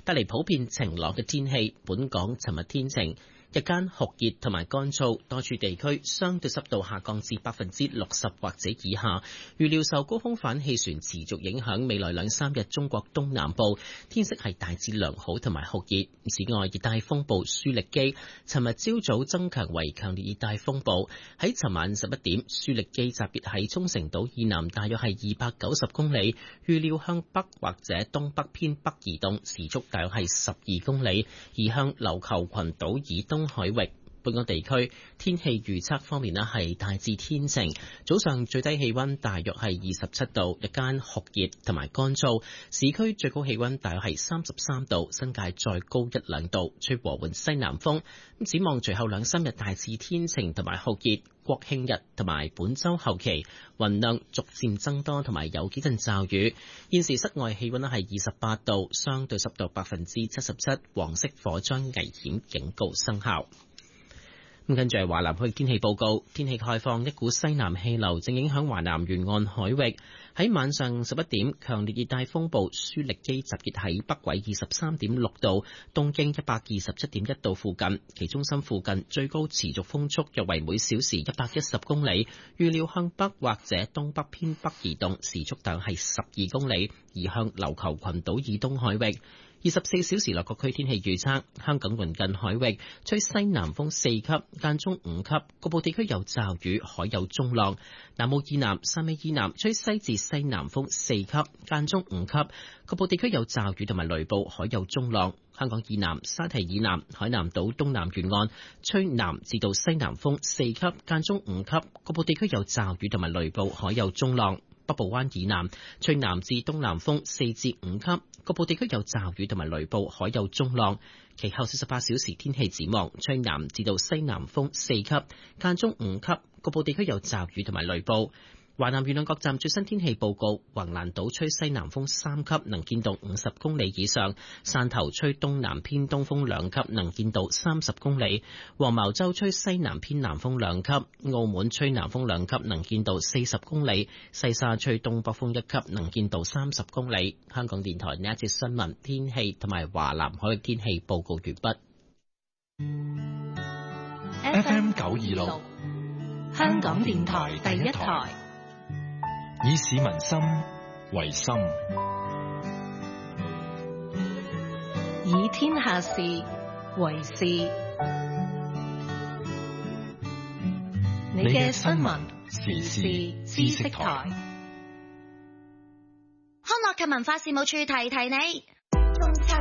帶嚟普遍晴朗嘅天氣。本港尋日天晴，日間酷熱同埋乾燥，多處地區相對濕度下降至60%或者以下。預料受高空反氣旋持續影響，未來2-3日中國東南部天色係大致良好同埋酷熱。此外，熱帶風暴舒力基尋日朝早增強為強烈熱帶風暴，喺尋晚11點，舒力基集結喺沖繩島以南大約係290公里，預料向北或者東北偏北移動，時速大約係12公里，移向琉球群島以東海域。本港地區天氣預測方面係大致天晴，早上最低氣溫大約係27度，日間酷熱同埋乾燥，市區最高氣溫大約係33度，新界再高1-2度，吹和緩西南風。展望隨後2-3日大致天晴同埋酷熱，國慶日同埋本週後期雲量逐漸增多，同埋有幾陣驟雨。現時室外氣溫係28度，相對濕度77%，黃色火災危險警告生效。跟住係華南區天氣報告，天氣概況，一股西南氣流正影響華南沿岸海域。喺晚上11點，強烈熱帶風暴舒力基集結喺北緯23.6度、東經127.1度附近，其中心附近最高持續風速約為每小時110公里，預料向北或者東北偏北移動，時速大約係12公里，移向琉球群島以東海域。24小時內各區天氣預測：香港鄰近海域吹西南風4級，間中5級，局部地區有驟雨，海有中浪；南澳以南、汕尾以南吹西至西南風4級，間中5級，局部地區有驟雨同埋雷暴，海有中浪。香港以南、沙堤以南、海南島東南沿岸吹南至到西南風4級，間中5級，局部地區有驟雨同埋雷暴，海有中浪。北部灣以南吹南至東南風4至5級，局部地區有驟雨同埋雷暴，海有中浪。其後48小時天氣展望，吹南至到西南風4級，間中5級，局部地區有驟雨同埋雷暴。華南沿岸各站最新天氣報告：橫瀾島吹西南風3級，能見度50公里以上；汕頭吹東南偏東風2級，能見度30公里；黃茅洲吹西南偏南風2級；澳門吹南風2級，能見度40公里；西沙吹東北風1級，能見度30公里。香港電台呢一節新聞天氣同埋華南海域天氣報告完畢。 FM 926，香港電台第一台。以市民心為心， 以天下事為事。你嘅新聞時事知識台。 康樂及文化事務處提提你。